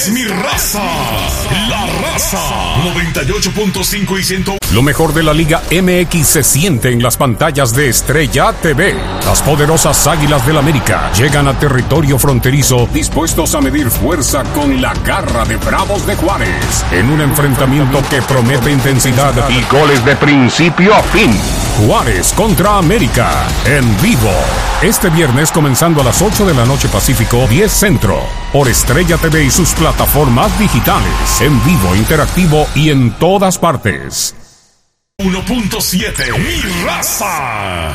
es mi raza. La Raza 98.5 y 101. Lo mejor de la Liga MX se siente en las pantallas de Estrella TV. Las poderosas Águilas del América llegan a territorio fronterizo dispuestos a medir fuerza con la garra de Bravos de Juárez en un enfrentamiento que promete intensidad y goles de principio a fin. Juárez contra América en vivo. Este viernes comenzando a las 8 de la noche Pacífico, 10 Centro. Por Estrella TV y sus plataformas digitales. En vivo, interactivo y en todas partes. 1.7 Mi Raza.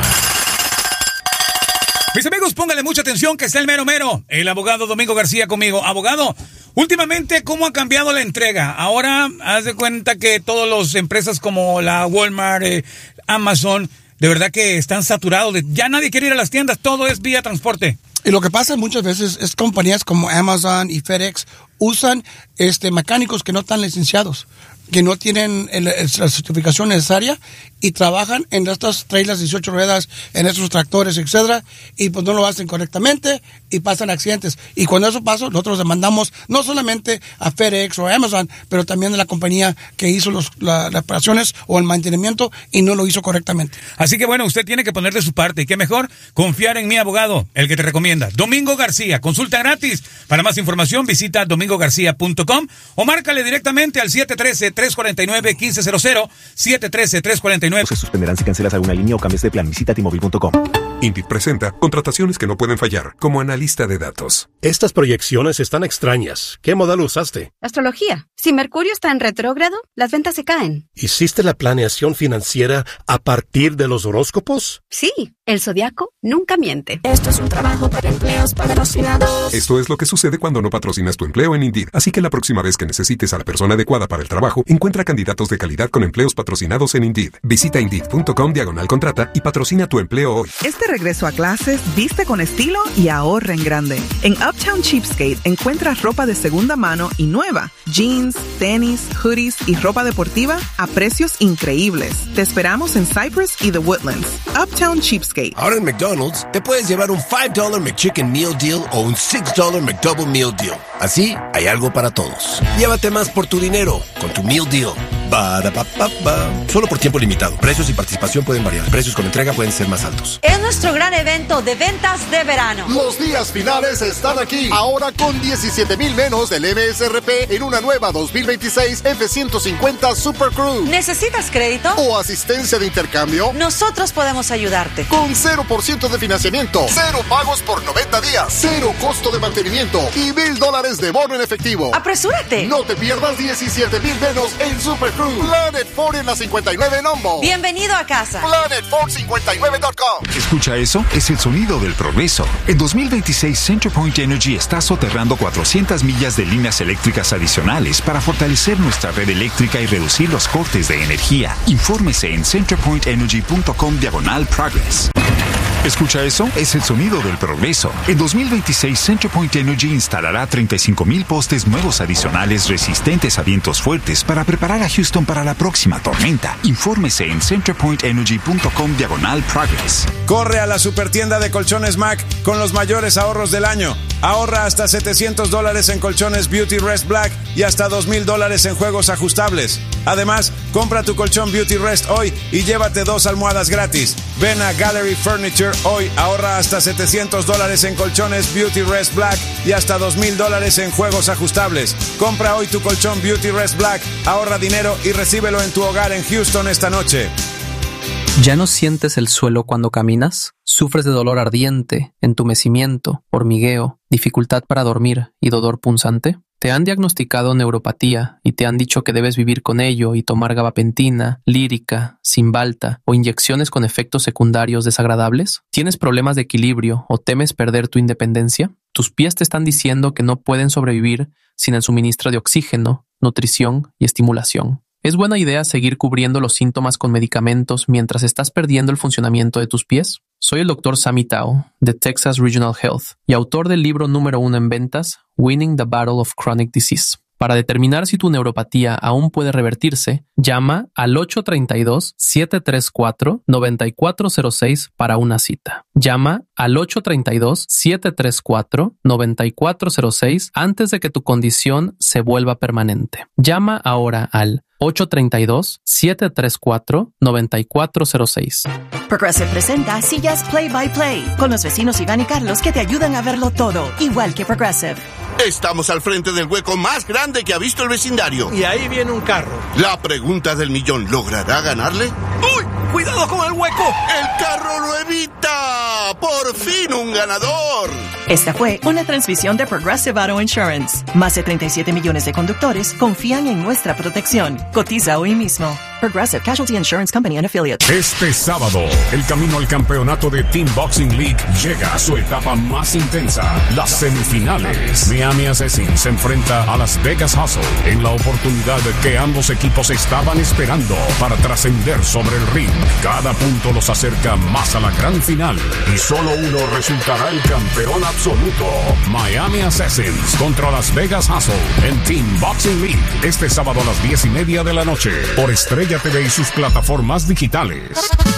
Mis amigos, pónganle mucha atención que está el mero mero, el abogado Domingo García conmigo. Abogado, últimamente, ¿cómo ha cambiado la entrega? Ahora, haz de cuenta que todas las empresas como la Walmart, Amazon, de verdad que están saturados. Ya nadie quiere ir a las tiendas, todo es vía transporte. Y lo que pasa muchas veces es compañías como Amazon y FedEx usan mecánicos que no están licenciados, que no tienen la certificación necesaria y trabajan en estas trailers 18 ruedas, en estos tractores, etcétera, y pues no lo hacen correctamente y pasan accidentes. Y cuando eso pasa, nosotros demandamos no solamente a FedEx o a Amazon, pero también a la compañía que hizo las operaciones o el mantenimiento y no lo hizo correctamente. Así que bueno, usted tiene que poner de su parte. ¿Y qué mejor? Confiar en mi abogado, el que te recomienda. Domingo García, consulta gratis. Para más información visita domingogarcia.com o márcale directamente al 713-349-1500, 713-349. Se suspenderán si cancelas alguna línea o cambias de plan. Visita T-Mobile.com. Indeed presenta contrataciones que no pueden fallar, como analista de datos. Estas proyecciones están extrañas. ¿Qué modelo usaste? Astrología. Si Mercurio está en retrógrado, las ventas se caen. ¿Hiciste la planeación financiera a partir de los horóscopos? Sí, el zodiaco nunca miente. Esto es un trabajo para empleos patrocinados. Esto es lo que sucede cuando no patrocinas tu empleo en Indeed. Así que la próxima vez que necesites a la persona adecuada para el trabajo, encuentra candidatos de calidad con empleos patrocinados en Indeed. Visita Indeed.com/contrata y patrocina tu empleo hoy. Este regreso a clases, viste con estilo y ahorra en grande. En Uptown Cheapskate encuentras ropa de segunda mano y nueva, jeans, tenis, hoodies y ropa deportiva a precios increíbles. Te esperamos en Cypress y The Woodlands. Uptown Cheapskate. Ahora en McDonald's te puedes llevar un $5 McChicken Meal Deal o un $6 McDouble Meal Deal. Así hay algo para todos. Llévate más por tu dinero con tu Meal Deal. Solo por tiempo limitado. Precios y participación pueden variar. Precios con entrega pueden ser más altos. Es nuestro gran evento de ventas de verano. Los días finales están aquí. Ahora con 17,000 menos del MSRP en una nueva 2026 F-150 Super Cruise. ¿Necesitas crédito? ¿O asistencia de intercambio? Nosotros podemos ayudarte. Con 0% de financiamiento, 0 pagos por 90 días, 0 costo de mantenimiento y $1,000 de bono en efectivo. ¡Apresúrate! No te pierdas 17,000 menos en Super Cruise. Planet Ford en la 59 en Humboldt. Bienvenido a casa. PlanetFord59.com. ¿Escucha eso? Es el sonido del progreso. En 2026, CenterPoint Energy está soterrando 400 millas de líneas eléctricas adicionales para fortalecer nuestra red eléctrica y reducir los costes de energía. Infórmese en centerpointenergy.com/progress. ¿Escucha eso? Es el sonido del progreso. En 2026, CenterPoint Energy instalará 35,000 postes nuevos adicionales resistentes a vientos fuertes para preparar a Houston para la próxima tormenta. Infórmese en centerpointenergy.com/progress. Corre a la supertienda de colchones Mac con los mayores ahorros del año. Ahorra hasta $700 en colchones Beauty Rest Black y hasta $2,000 en juegos ajustables. Además, compra tu colchón Beauty Rest hoy y llévate 2 almohadas gratis. Ven a Gallery Furniture hoy, ahorra hasta $700 en colchones Beauty Rest Black y hasta $2,000 en juegos ajustables. Compra hoy tu colchón Beauty Rest Black, ahorra dinero y recíbelo en tu hogar en Houston esta noche. ¿Ya no sientes el suelo cuando caminas? ¿Sufres de dolor ardiente, entumecimiento, hormigueo, dificultad para dormir y dolor punzante? ¿Te han diagnosticado neuropatía y te han dicho que debes vivir con ello y tomar gabapentina, lírica, Cymbalta o inyecciones con efectos secundarios desagradables? ¿Tienes problemas de equilibrio o temes perder tu independencia? ¿Tus pies te están diciendo que no pueden sobrevivir sin el suministro de oxígeno, nutrición y estimulación? ¿Es buena idea seguir cubriendo los síntomas con medicamentos mientras estás perdiendo el funcionamiento de tus pies? Soy el Dr. Sammy Tao, de Texas Regional Health, y autor del libro número 1 en ventas, Winning the Battle of Chronic Disease. Para determinar si tu neuropatía aún puede revertirse, llama al 832-734-9406 para una cita. Llama al 832-734-9406 antes de que tu condición se vuelva permanente. Llama ahora al 832-734-9406. Progressive presenta Sillas Play by Play con los vecinos Iván y Carlos que te ayudan a verlo todo, igual que Progressive. Estamos al frente del hueco más grande que ha visto el vecindario. Y ahí viene un carro. La pregunta del millón, ¿logrará ganarle? ¡Uy! ¡Cuidado con el hueco! ¡El carro lo evita! ¡Por fin un ganador! Esta fue una transmisión de Progressive Auto Insurance. Más de 37 millones de conductores confían en nuestra protección. Cotiza hoy mismo. Progressive Casualty Insurance Company and Affiliates. Este sábado, el camino al campeonato de Team Boxing League llega a su etapa más intensa. Las semifinales. Miami Assassins se enfrenta a Las Vegas Hustle en la oportunidad que ambos equipos estaban esperando para trascender sobre el ring. Cada punto los acerca más a la gran final y solo uno resultará el campeón absoluto. Miami Assassins contra Las Vegas Hustle en Team Boxing League este sábado a las 10:30 de la noche por Estrella TV y sus plataformas digitales.